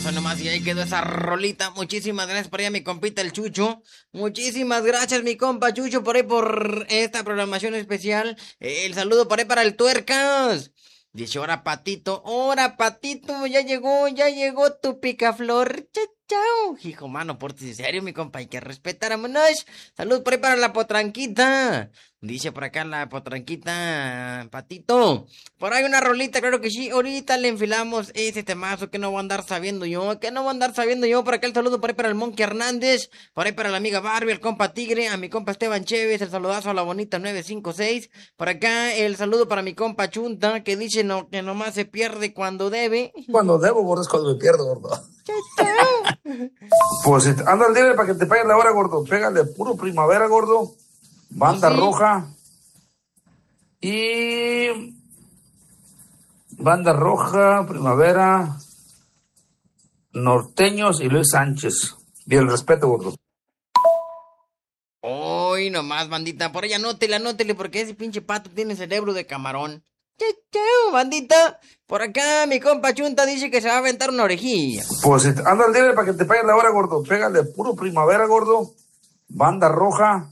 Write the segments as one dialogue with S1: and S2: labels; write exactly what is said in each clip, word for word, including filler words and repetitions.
S1: Hoy nomás y ahí quedó esa rolita. Muchísimas gracias por ahí a mi compita el Chucho. Muchísimas gracias mi compa Chucho por ahí por esta programación especial. El saludo por ahí para el Tuercas. Dice, ahora Patito, ahora Patito, ya llegó, ya llegó tu picaflor. Chao, chao. Hijo, mano, pórtese serio, mi compa, hay que respetar a Monosh. Salud por ahí para la potranquita. Dice por acá la potranquita, Patito. Por ahí una rolita, claro que sí. Ahorita le enfilamos ese temazo que no voy a andar sabiendo yo, que no voy a andar sabiendo yo. Por acá el saludo por ahí para el Monkey Hernández, por ahí para la amiga Barbie, el compa Tigre, a mi compa Esteban Chévez, el saludazo a la bonita nueve cinco seis. Por acá el saludo para mi compa Chunta, que dice no, que nomás se pierde cuando debe.
S2: Cuando debo, gordo, es cuando me pierdo, gordo.
S1: Chao, chao.
S2: Pues anda al dealer para que te paguen la hora, gordo. Pégale puro primavera, gordo. Banda
S1: ¿Sí?
S2: roja. Y... Banda roja, primavera, norteños y Luis Sánchez. Bien, el respeto, gordo.
S1: Hoy nomás, bandita, por ahí anótele, anótele, porque ese pinche pato tiene cerebro de camarón. Chao, chao, bandita. Por acá mi compa Chunta dice que se va a aventar una orejilla.
S2: Pues anda al dealer para que te paguen la hora, gordo. Pégale puro primavera, gordo. Banda roja.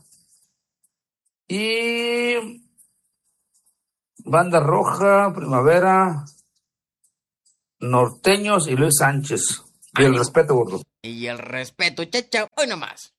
S2: Y... Banda roja, primavera, norteños y Luis Sánchez. Y el respeto, gordo.
S1: Y el respeto, chao, chao, hoy nomás.